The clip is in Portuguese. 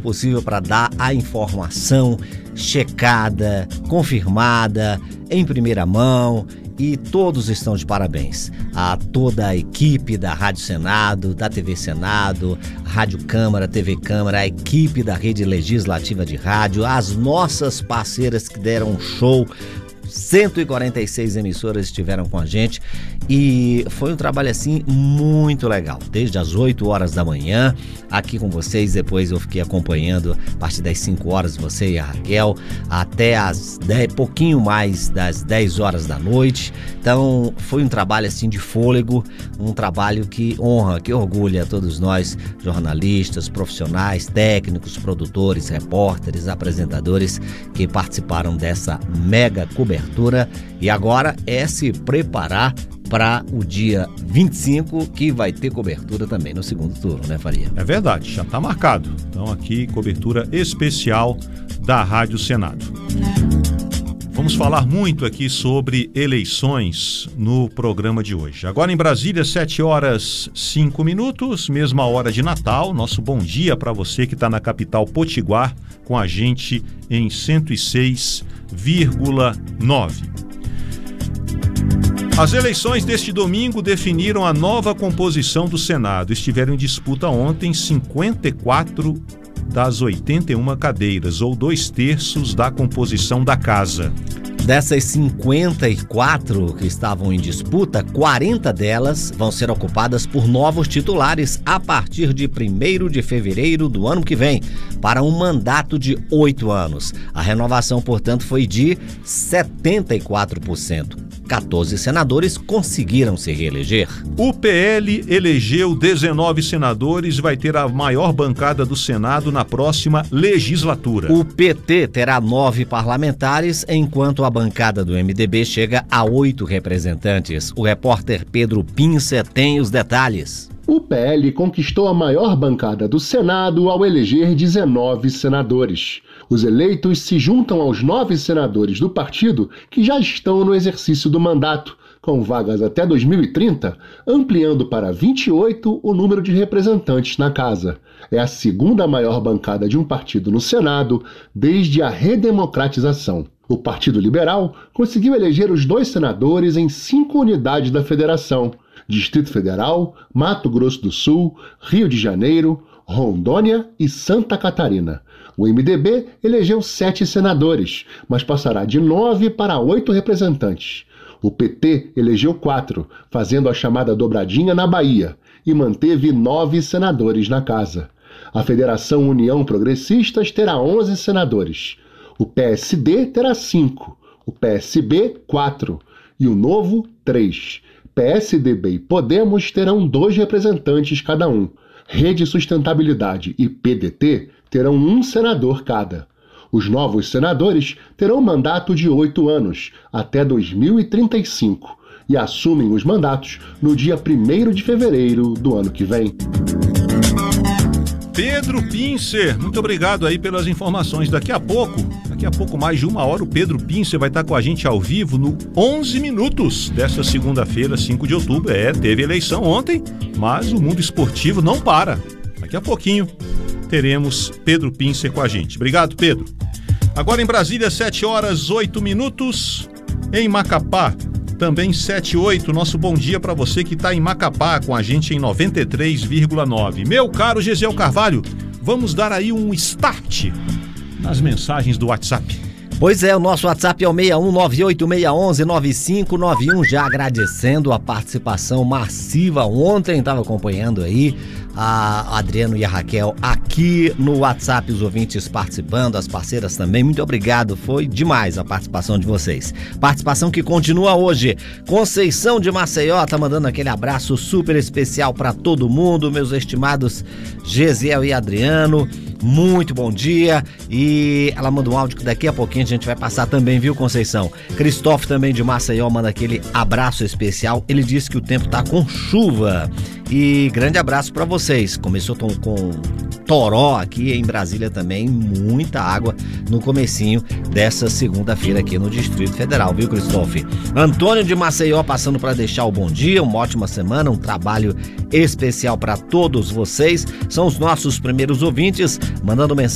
possível para dar a informação checada, confirmada, em primeira mão, e todos estão de parabéns. A toda a equipe da Rádio Senado, da TV Senado, Rádio Câmara, TV Câmara, a equipe da Rede Legislativa de Rádio, as nossas parceiras que deram um show. 146 emissoras estiveram com a gente e foi um trabalho assim muito legal, desde as 8 horas da manhã aqui com vocês, depois eu fiquei acompanhando a partir das 5 horas, você e a Raquel, até as 10, pouquinho mais das 10 horas da noite. Então foi um trabalho assim de fôlego, um trabalho que honra, que orgulha a todos nós, jornalistas, profissionais, técnicos, produtores, repórteres, apresentadores que participaram dessa mega cobertura. E agora é se preparar para o dia 25, que vai ter cobertura também no segundo turno, né, Faria? É verdade, já está marcado. Então aqui, cobertura especial da Rádio Senado. Vamos falar muito aqui sobre eleições no programa de hoje. Agora em Brasília, 7 horas 5 minutos, mesma hora de Natal. Nosso bom dia para você que está na capital Potiguar, com a gente em 106,9. As eleições deste domingo definiram a nova composição do Senado. Estiveram em disputa ontem 54 das 81 cadeiras, ou 2/3 da composição da casa. Dessas 54 que estavam em disputa, 40 delas vão ser ocupadas por novos titulares a partir de 1º de fevereiro do ano que vem, para um mandato de 8 anos. A renovação, portanto, foi de 74%. 14 senadores conseguiram se reeleger. O PL elegeu 19 senadores e vai ter a maior bancada do Senado na próxima legislatura. O PT terá 9 parlamentares, enquanto a bancada do MDB chega a 8 representantes. O repórter Pedro Pincer tem os detalhes. O PL conquistou a maior bancada do Senado ao eleger 19 senadores. Os eleitos se juntam aos 9 senadores do partido que já estão no exercício do mandato, com vagas até 2030, ampliando para 28 o número de representantes na casa. É a segunda maior bancada de um partido no Senado desde a redemocratização. O Partido Liberal conseguiu eleger os 2 senadores em 5 unidades da federação: Distrito Federal, Mato Grosso do Sul, Rio de Janeiro, Rondônia e Santa Catarina. O MDB elegeu 7 senadores, mas passará de 9 para 8 representantes. O PT elegeu 4, fazendo a chamada dobradinha na Bahia, e manteve 9 senadores na casa. A Federação União Progressistas terá 11 senadores. O PSD terá 5, o PSB 4 e o Novo 3. PSDB e Podemos terão 2 representantes cada um. Rede Sustentabilidade e PDT terão 1 senador cada. Os novos senadores terão mandato de 8 anos, até 2035, e assumem os mandatos no dia 1º de fevereiro do ano que vem. Pedro Pincer, muito obrigado aí pelas informações. Daqui a pouco, mais de 1 hora, o Pedro Pincer vai estar com a gente ao vivo no 11 Minutos desta segunda-feira, 5 de outubro. Teve eleição ontem, mas o mundo esportivo não para. Daqui a pouquinho teremos Pedro Pincer com a gente. Obrigado, Pedro. Agora em Brasília, 7 horas 8 minutos. Em Macapá, também 7:08. Nosso bom dia para você que está em Macapá com a gente em 93,9. Meu caro Gesiel Carvalho, vamos dar aí um start nas mensagens do WhatsApp. Pois é, o nosso WhatsApp é o 6198619591, já agradecendo a participação massiva. Ontem estava acompanhando aí a Adriano e a Raquel aqui no WhatsApp, os ouvintes participando, as parceiras também. Muito obrigado, foi demais a participação de vocês. Participação que continua hoje. Conceição de Maceió tá mandando aquele abraço super especial para todo mundo, meus estimados Gesiel e Adriano. Muito bom dia. E ela manda um áudio que daqui a pouquinho a gente vai passar também, viu, Conceição? Cristóvão também de Maceió manda aquele abraço especial. Ele disse que o tempo tá com chuva. E grande abraço para vocês. Começou com toró aqui em Brasília também, muita água no comecinho dessa segunda-feira aqui no Distrito Federal, viu, Cristóvão? Antônio de Maceió passando para deixar o bom dia, uma ótima semana, um trabalho especial para todos vocês. São os nossos primeiros ouvintes mandando mensagem